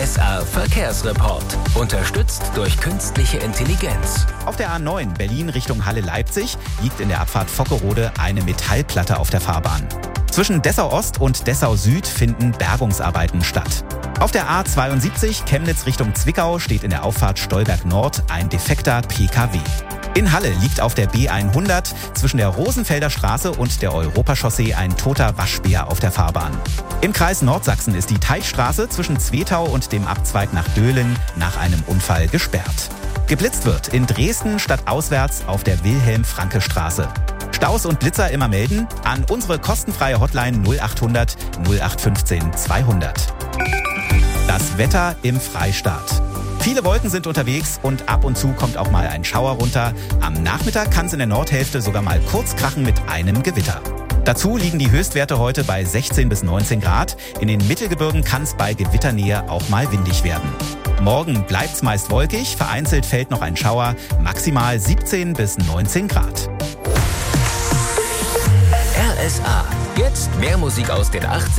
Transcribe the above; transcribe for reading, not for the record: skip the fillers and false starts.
RSA Verkehrsreport. Unterstützt durch künstliche Intelligenz. Auf der A9 Berlin Richtung Halle-Leipzig liegt in der Abfahrt Vockerode eine Metallplatte auf der Fahrbahn. Zwischen Dessau Ost und Dessau Süd finden Bergungsarbeiten statt. Auf der A72 Chemnitz Richtung Zwickau steht in der Auffahrt Stolberg Nord ein defekter PKW. In Halle liegt auf der B100 zwischen der Rosenfelder Straße und der Europachaussee ein toter Waschbär auf der Fahrbahn. Im Kreis Nordsachsen ist die Teichstraße zwischen Zwetau und dem Abzweig nach Döhlen nach einem Unfall gesperrt. Geblitzt wird in Dresden stadtauswärts auf der Wilhelm-Franke-Straße. Staus und Blitzer immer melden an unsere kostenfreie Hotline 0800 0815 200. Das Wetter im Freistaat. Viele Wolken sind unterwegs und ab und zu kommt auch mal ein Schauer runter. Am Nachmittag kann es in der Nordhälfte sogar mal kurz krachen mit einem Gewitter. Dazu liegen die Höchstwerte heute bei 16 bis 19 Grad. In den Mittelgebirgen kann es bei Gewitternähe auch mal windig werden. Morgen bleibt es meist wolkig, vereinzelt fällt noch ein Schauer, maximal 17 bis 19 Grad. RSA. Jetzt mehr Musik aus den 80ern.